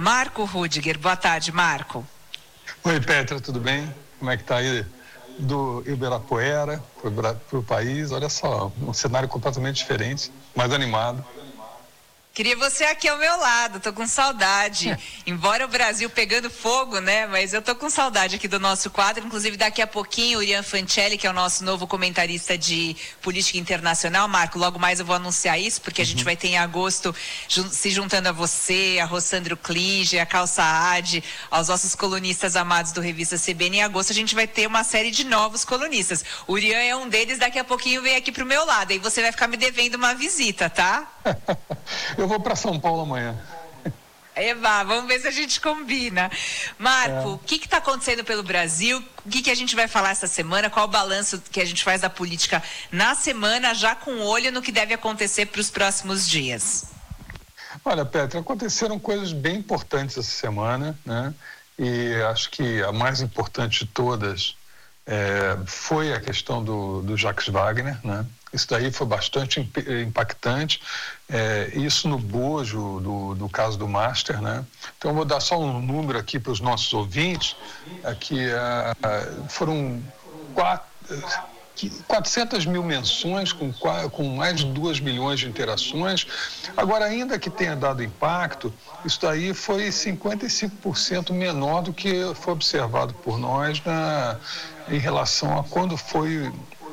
Marco Rudiger. Boa tarde, Marco. Oi, Petra, tudo bem? Como é que tá aí do Ibirapuera para o país? Olha só, um cenário completamente diferente, mais animado. Queria você aqui ao meu lado, tô com saudade. Embora o Brasil pegando fogo, né? Mas eu tô com saudade aqui do nosso quadro. Inclusive, daqui a pouquinho, o Ian Fancelli, que é o nosso novo comentarista de política internacional. Marco, logo mais eu vou anunciar isso, porque a gente vai ter em agosto, se juntando a você, a Rossandro Klinge, a Cal Saad, aos nossos colunistas amados do Revista CBN. Em agosto a gente vai ter uma série de novos colunistas. O Ian é um deles, daqui a pouquinho vem aqui pro meu lado. Aí você vai ficar me devendo uma visita, tá? Eu vou para São Paulo amanhã. Eva, vamos ver se a gente combina. Marco, o que está acontecendo pelo Brasil? O que a gente vai falar essa semana? Qual o balanço que a gente faz da política na semana, já com olho no que deve acontecer para os próximos dias? Olha, Petra, aconteceram coisas bem importantes essa semana, né? E acho que a mais importante de todas foi a questão do Jacques Wagner, né? Isso daí foi bastante impactante, isso no bojo do caso do Master, né? Então eu vou dar só um número aqui para os nossos ouvintes, foram 400 mil menções com mais de 2 milhões de interações. Agora, ainda que tenha dado impacto, isso daí foi 55% menor do que foi observado por nós em relação a quando foi...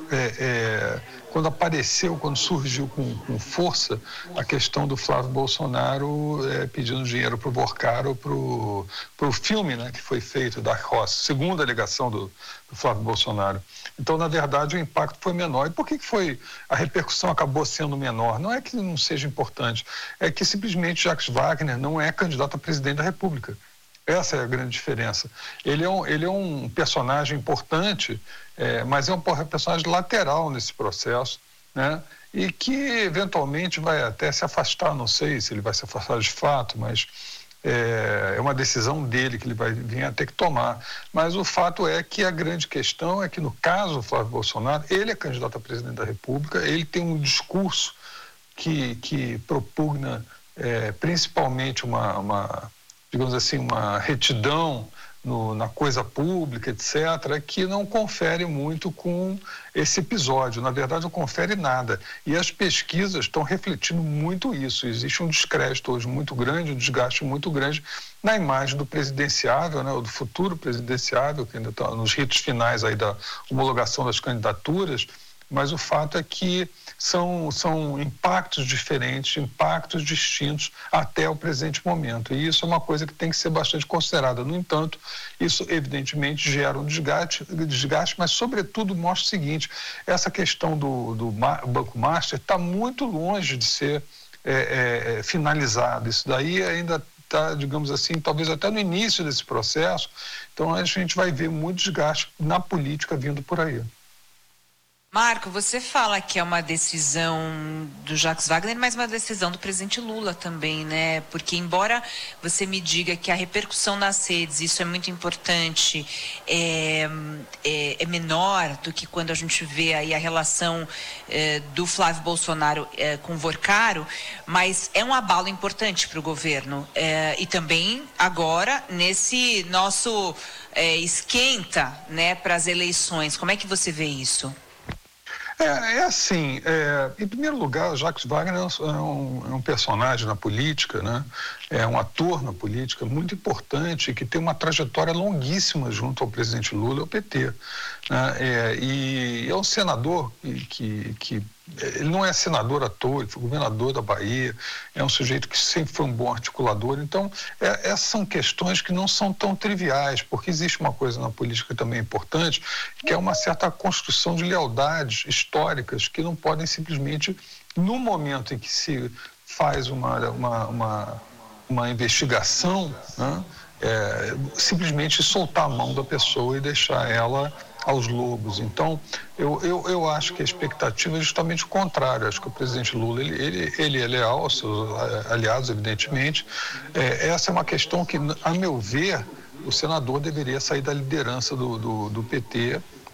quando surgiu com força a questão do Flávio Bolsonaro pedindo dinheiro para o Borcaro, para o filme, né, que foi feito da Roça, segunda alegação do Flávio Bolsonaro. Então, na verdade, o impacto foi menor. E por que a repercussão acabou sendo menor? Não é que não seja importante, é que simplesmente Jacques Wagner não é candidato a presidente da República. Essa é a grande diferença. Ele é um personagem importante, mas é um personagem lateral nesse processo, né? E que eventualmente vai até se afastar, não sei se ele vai se afastar de fato, mas é uma decisão dele que ele vai vir a ter que tomar. Mas o fato é que a grande questão é que, no caso do Flávio Bolsonaro, ele é candidato a presidente da República, ele tem um discurso que propugna principalmente digamos assim, uma retidão na coisa pública, etc., que não confere muito com esse episódio. Na verdade, não confere nada. E as pesquisas estão refletindo muito isso. Existe um descrédito hoje muito grande, um desgaste muito grande na imagem do presidenciável, né, ou do futuro presidenciável, que ainda está nos ritos finais aí da homologação das candidaturas, mas o fato é que são impactos diferentes, impactos distintos até o presente momento. E isso é uma coisa que tem que ser bastante considerada. No entanto, isso evidentemente gera um desgaste, mas sobretudo mostra o seguinte: essa questão do Banco Master está muito longe de ser finalizado. Isso daí ainda está, digamos assim, talvez até no início desse processo. Então a gente vai ver muito desgaste na política vindo por aí. Marco, você fala que é uma decisão do Jacques Wagner, mas uma decisão do presidente Lula também, né? Porque embora você me diga que a repercussão nas redes, isso é muito importante, é menor do que quando a gente vê aí a relação do Flávio Bolsonaro com o Borcaro, mas é um abalo importante para o governo. E também agora, nesse nosso esquenta, né, para as eleições. Como é que você vê isso? Assim, em primeiro lugar, Jacques Wagner é um personagem na política, né? É um ator na política muito importante, que tem uma trajetória longuíssima junto ao presidente Lula e ao PT, né? E é um senador que ele não é senador à toa, ele foi governador da Bahia, é um sujeito que sempre foi um bom articulador. Então, essas são questões que não são tão triviais, porque existe uma coisa na política também importante, que é uma certa construção de lealdades históricas que não podem simplesmente, no momento em que se faz uma investigação, né, simplesmente soltar a mão da pessoa e deixar ela aos lobos. Então, eu acho que a expectativa é justamente o contrário. Acho que o presidente Lula, ele é leal aos seus aliados, evidentemente. Essa é uma questão que, a meu ver, o senador deveria sair da liderança do PT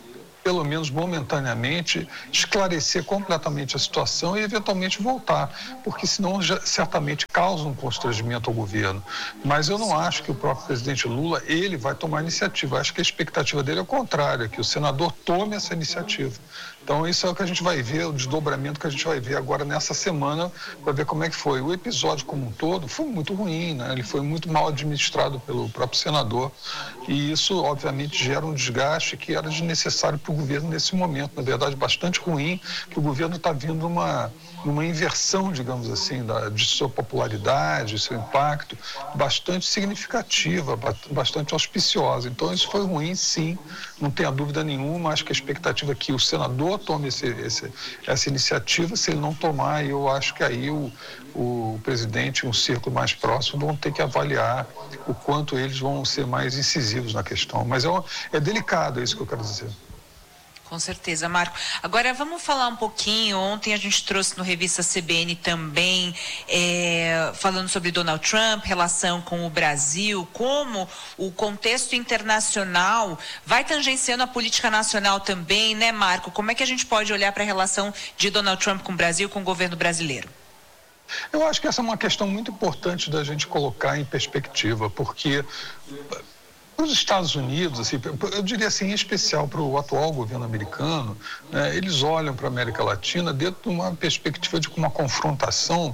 pelo menos momentaneamente, esclarecer completamente a situação e eventualmente voltar, porque senão certamente causa um constrangimento ao governo. Mas eu não acho que o próprio presidente Lula, ele vai tomar iniciativa. Eu acho que a expectativa dele é o contrário, é que o senador tome essa iniciativa. Então isso é o que a gente vai ver, o desdobramento que a gente vai ver agora nessa semana, para ver como é que foi. O episódio como um todo foi muito ruim, né? Ele foi muito mal administrado pelo próprio senador e isso, obviamente, gera um desgaste que era desnecessário para o governo nesse momento. Na verdade, bastante ruim, que o governo está vindo numa inversão, digamos assim, de sua popularidade, seu impacto, bastante significativa, bastante auspiciosa. Então isso foi ruim, sim, não tenha dúvida nenhuma. Acho que a expectativa é que o senador tome essa iniciativa. Se ele não tomar, eu acho que aí o presidente e um círculo mais próximo vão ter que avaliar o quanto eles vão ser mais incisivos na questão. Mas é delicado, é isso que eu quero dizer. Com certeza, Marco. Agora vamos falar um pouquinho. Ontem a gente trouxe no Revista CBN também, falando sobre Donald Trump, relação com o Brasil, como o contexto internacional vai tangenciando a política nacional também, né, Marco? Como é que a gente pode olhar para a relação de Donald Trump com o Brasil, com o governo brasileiro? Eu acho que essa é uma questão muito importante da gente colocar em perspectiva, porque os Estados Unidos, assim, eu diria assim, em especial para o atual governo americano, né, eles olham para a América Latina dentro de uma perspectiva de uma confrontação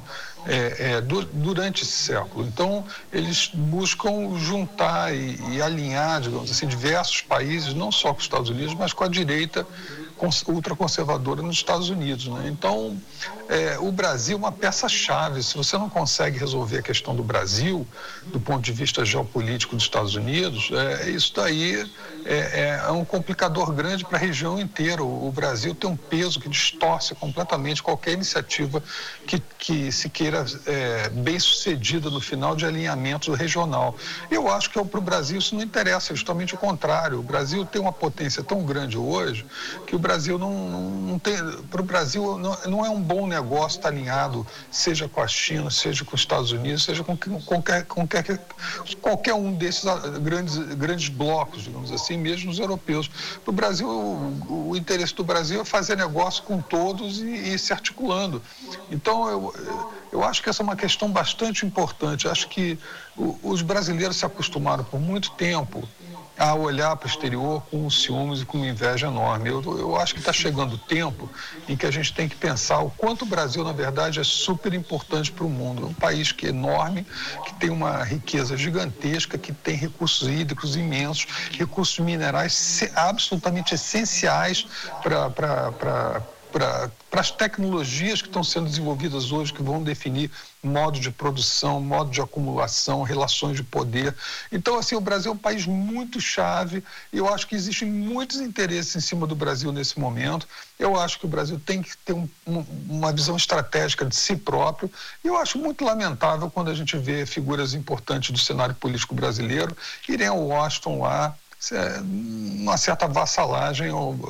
durante esse século. Então, eles buscam juntar e alinhar, digamos assim, diversos países, não só com os Estados Unidos, mas com a direita ultraconservadora nos Estados Unidos, né? Então, o Brasil é uma peça-chave. Se você não consegue resolver a questão do Brasil, do ponto de vista geopolítico dos Estados Unidos, isso daí é um complicador grande para a região inteira. O Brasil tem um peso que distorce completamente qualquer iniciativa que se queira bem-sucedida no final de alinhamento regional. Eu acho que para o Brasil isso não interessa, é justamente o contrário. O Brasil tem uma potência tão grande hoje que o Brasil não tem... Para o Brasil não é um bom negócio estar alinhado, seja com a China, seja com os Estados Unidos, seja com qualquer um desses grandes blocos, digamos assim, mesmo os europeus. Para o Brasil, o interesse do Brasil é fazer negócio com todos e ir se articulando. Então, eu acho que essa é uma questão bastante importante. Acho que os brasileiros se acostumaram por muito tempo a olhar para o exterior com ciúmes e com uma inveja enorme. Eu acho que está chegando o tempo em que a gente tem que pensar o quanto o Brasil, na verdade, é super importante para o mundo. É um país que é enorme, que tem uma riqueza gigantesca, que tem recursos hídricos imensos, recursos minerais absolutamente essenciais para as tecnologias que estão sendo desenvolvidas hoje, que vão definir modo de produção, modo de acumulação, relações de poder. Então, assim, o Brasil é um país muito chave e eu acho que existem muitos interesses em cima do Brasil nesse momento. Eu acho que o Brasil tem que ter uma visão estratégica de si próprio e eu acho muito lamentável quando a gente vê figuras importantes do cenário político brasileiro irem ao Washington lá, uma certa vassalagem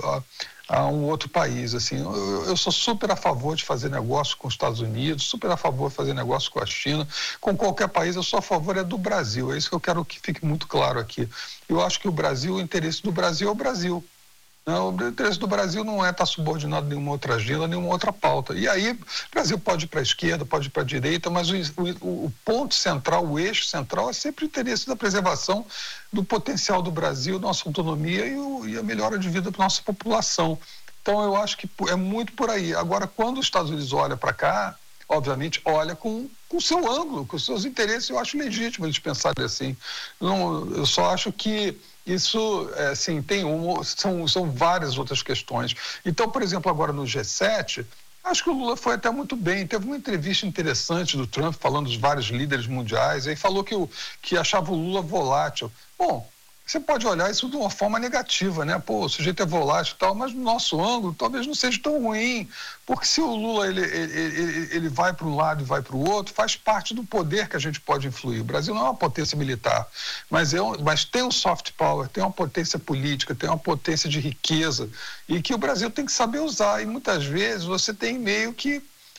a um outro país. Assim, eu sou super a favor de fazer negócio com os Estados Unidos, super a favor de fazer negócio com a China, com qualquer país. Eu sou a favor do Brasil. É isso que eu quero que fique muito claro aqui. Eu acho que o interesse do Brasil é o Brasil. Não, o interesse do Brasil não é estar subordinado a nenhuma outra agenda, nenhuma outra pauta. E aí, o Brasil pode ir para a esquerda, pode ir para a direita, mas o ponto central, o eixo central é sempre o interesse da preservação do potencial do Brasil, nossa autonomia e a melhora de vida para a nossa população. Então, eu acho que é muito por aí. Agora, quando os Estados Unidos olham para cá, obviamente, olha com o seu ângulo, com os seus interesses. Eu acho legítimo eles pensarem assim. Eu só acho que isso, assim, são várias outras questões. Então, por exemplo, agora no G7, acho que o Lula foi até muito bem. Teve uma entrevista interessante do Trump falando dos vários líderes mundiais. Aí falou que achava o Lula volátil. Bom, você pode olhar isso de uma forma negativa, né? Pô, o sujeito é volátil e tal, mas no nosso ângulo talvez não seja tão ruim, porque se o Lula ele vai para um lado e vai para o outro, faz parte do poder que a gente pode influir. O Brasil não é uma potência militar, mas tem um soft power, tem uma potência política, tem uma potência de riqueza, e que o Brasil tem que saber usar. E muitas vezes você tem meio que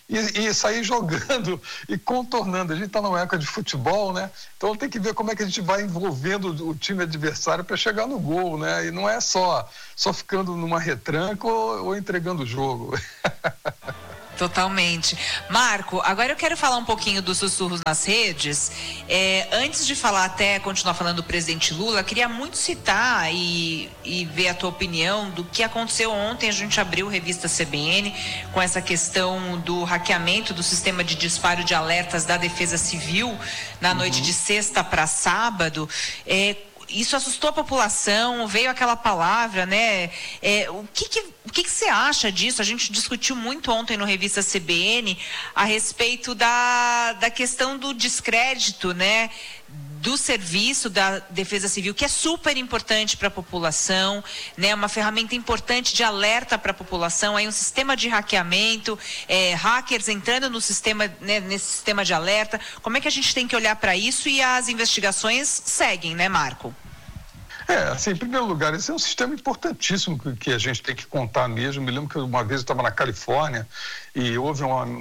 e sair jogando e contornando. A gente está numa época de futebol, né? Então tem que ver como é que a gente vai envolvendo o time adversário para chegar no gol, né? E não é só ficando numa retranca ou entregando o jogo. Totalmente. Marco, agora eu quero falar um pouquinho dos sussurros nas redes. Antes de continuar falando do presidente Lula, queria muito citar e ver a tua opinião do que aconteceu ontem. A gente abriu a revista CBN com essa questão do hackeamento do sistema de disparo de alertas da Defesa Civil na noite de sexta para sábado. Isso assustou a população, veio aquela palavra, né? O que você acha disso? A gente discutiu muito ontem no Revista CBN a respeito da questão do descrédito, né? Do serviço da Defesa Civil, que é super importante para a população, né? Uma ferramenta importante de alerta para a população, aí um sistema de hackeamento, hackers entrando no sistema, né, nesse sistema de alerta. Como é que a gente tem que olhar para isso? E as investigações seguem, né, Marco? Assim, em primeiro lugar, esse é um sistema importantíssimo que a gente tem que contar mesmo. Me lembro que uma vez eu estava na Califórnia e houve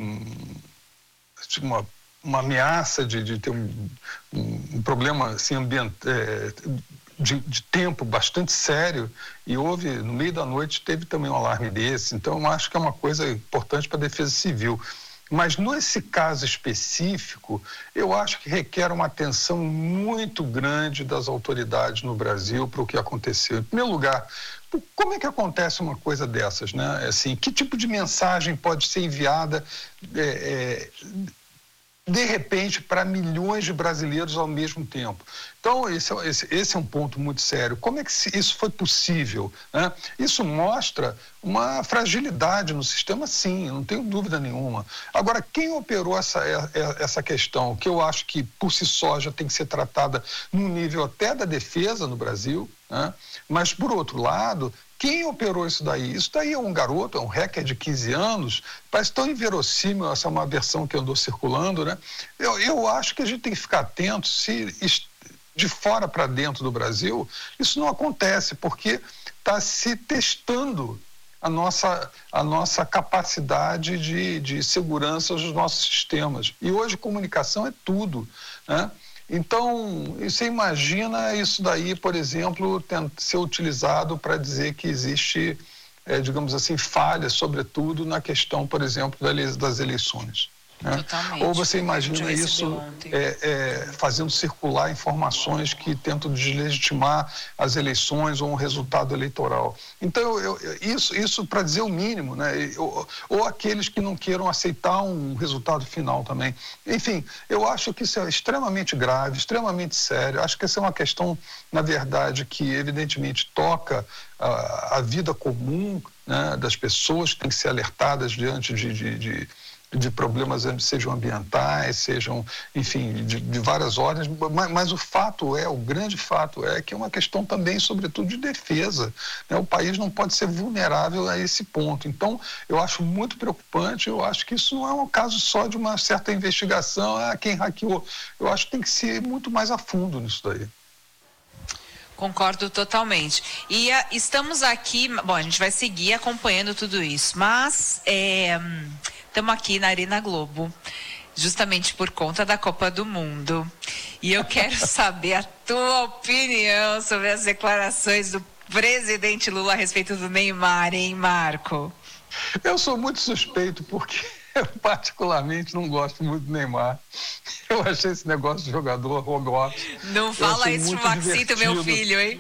uma ameaça de ter um problema assim, de tempo bastante sério, e no meio da noite, teve também um alarme desse. Então, eu acho que é uma coisa importante para a Defesa Civil. Mas, nesse caso específico, eu acho que requer uma atenção muito grande das autoridades no Brasil para o que aconteceu. Em primeiro lugar, como é que acontece uma coisa dessas, né? Assim, que tipo de mensagem pode ser enviada de repente, para milhões de brasileiros ao mesmo tempo? Então, esse é um ponto muito sério. Como é que isso foi possível, né? Isso mostra uma fragilidade no sistema, sim, não tenho dúvida nenhuma. Agora, quem operou essa questão, que eu acho que, por si só, já tem que ser tratada no nível até da defesa no Brasil, né? Mas, por outro lado, quem operou isso daí? Isso daí é um garoto, é um hacker de 15 anos, parece tão inverossímil, essa é uma versão que andou circulando, né? Eu acho que a gente tem que ficar atento se de fora para dentro do Brasil isso não acontece, porque está se testando a nossa capacidade de segurança dos nossos sistemas. E hoje comunicação é tudo, né? Então, você imagina isso daí, por exemplo, ser utilizado para dizer que existe, digamos assim, falha, sobretudo na questão, por exemplo, das eleições. Né? Totalmente. Ou você imagina isso fazendo circular informações que tentam deslegitimar as eleições ou um resultado eleitoral. Então, isso para dizer o mínimo, né? Ou aqueles que não queiram aceitar um resultado final também. Enfim, eu acho que isso é extremamente grave, extremamente sério. Acho que essa é uma questão, na verdade, que evidentemente toca a vida comum, né, das pessoas que têm que ser alertadas diante de problemas, sejam ambientais, sejam, enfim, de várias ordens, mas o grande fato é que é uma questão também, sobretudo, de defesa, né? O país não pode ser vulnerável a esse ponto. Então, eu acho muito preocupante, eu acho que isso não é um caso só de uma certa investigação, quem hackeou. Eu acho que tem que ser muito mais a fundo nisso daí. Concordo totalmente. E estamos aqui, bom, a gente vai seguir acompanhando tudo isso, mas estamos aqui na Arena Globo, justamente por conta da Copa do Mundo. E eu quero saber a tua opinião sobre as declarações do presidente Lula a respeito do Neymar, hein, Marco? Eu sou muito suspeito porque eu particularmente não gosto muito do Neymar. Eu achei esse negócio de jogador robô. Não fala isso pro Maxito, meu filho, hein?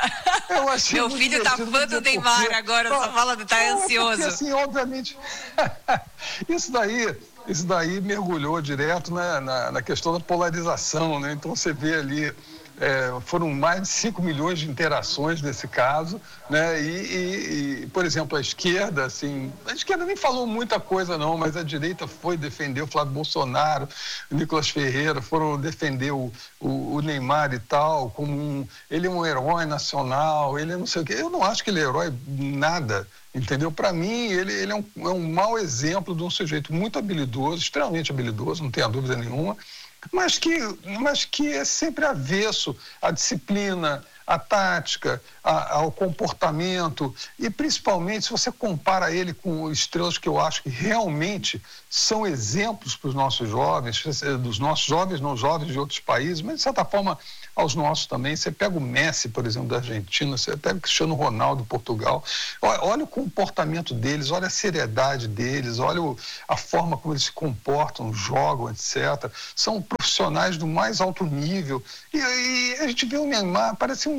Meu filho tá fã do Neymar agora, só fala de tá ansioso. Porque, assim, obviamente, isso daí mergulhou direto na questão da polarização, né? Então você vê ali, foram mais de 5 milhões de interações nesse caso, né? E, por exemplo, a esquerda nem falou muita coisa não, mas a direita foi defender o Flávio Bolsonaro, o Nicolas Ferreira, foram defender o Neymar e tal, como ele é um herói nacional, ele é não sei o quê. Eu não acho que ele é herói nada, entendeu? Para mim, ele é um mau exemplo de um sujeito muito habilidoso, extremamente habilidoso, não tenha dúvida nenhuma, mas que é sempre avesso à disciplina, à tática, ao comportamento, e principalmente se você compara ele com estrelas que eu acho que realmente são exemplos para os nossos jovens, dos nossos jovens, não jovens de outros países, mas de certa forma aos nossos também. Você pega o Messi, por exemplo, da Argentina, você pega o Cristiano Ronaldo, de Portugal, olha o comportamento deles, olha a seriedade deles, olha a forma como eles se comportam, jogam, etc. São profissionais do mais alto nível. E a gente vê o Neymar, parece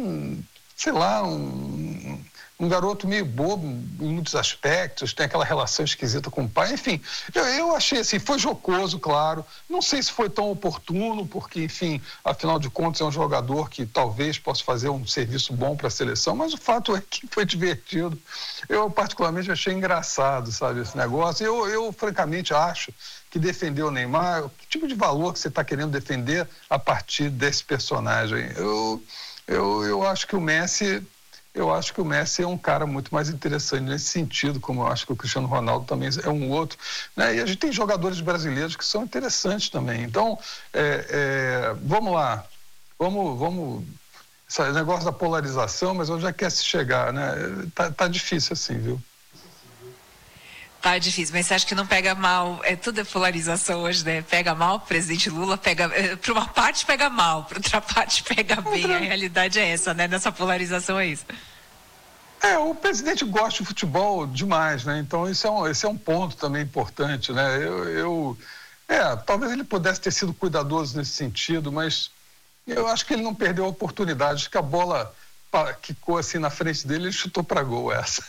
um garoto meio bobo em muitos aspectos, tem aquela relação esquisita com o pai, enfim, eu achei assim, foi jocoso, claro, não sei se foi tão oportuno, porque, enfim, afinal de contas é um jogador que talvez possa fazer um serviço bom para a seleção, mas o fato é que foi divertido. Eu particularmente achei engraçado, sabe, esse negócio. Eu francamente acho que defender o Neymar, que tipo de valor que você está querendo defender a partir desse personagem? Eu acho que o Messi é um cara muito mais interessante nesse sentido, como eu acho que o Cristiano Ronaldo também é um outro, né? E a gente tem jogadores brasileiros que são interessantes também. Então, vamos lá, vamos esse negócio da polarização, mas onde já quer se chegar, né? Tá difícil assim, viu? Tá difícil, mas você acha que não pega mal? Tudo é polarização hoje, né? Pega mal, o presidente Lula pega. Para uma parte pega mal, para outra parte pega bem. A realidade é essa, né? Nessa polarização é isso. O presidente gosta de futebol demais, né? Então esse é um ponto também importante, né? Talvez ele pudesse ter sido cuidadoso nesse sentido, mas eu acho que ele não perdeu a oportunidade. Acho que a bola quicou assim na frente dele, ele chutou para gol essa.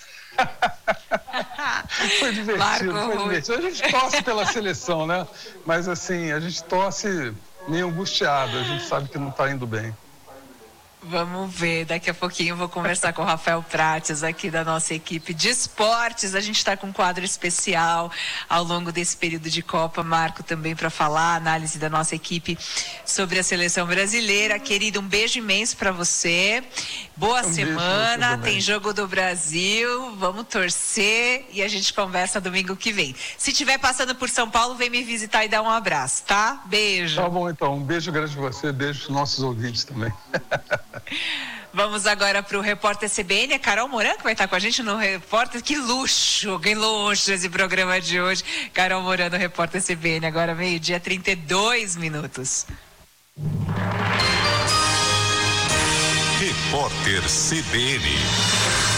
Foi divertido, foi divertido. A gente torce pela seleção, né? Mas assim, a gente torce meio angustiado, a gente sabe que não está indo bem. Vamos ver, daqui a pouquinho eu vou conversar com o Rafael Prates aqui da nossa equipe de esportes. A gente está com um quadro especial ao longo desse período de Copa. Marco também para falar, análise da nossa equipe sobre a seleção brasileira. Querido, um beijo imenso para você. Boa semana, tem jogo do Brasil, vamos torcer e a gente conversa domingo que vem. Se estiver passando por São Paulo, vem me visitar e dar um abraço, tá? Beijo. Tá bom, então. Um beijo grande para você, beijo para os nossos ouvintes também. Vamos agora para o repórter CBN, a Carol Moran, que vai estar com a gente no repórter. Que luxo esse programa de hoje. Carol Moran no repórter CBN, agora 12:32. Repórter CBN.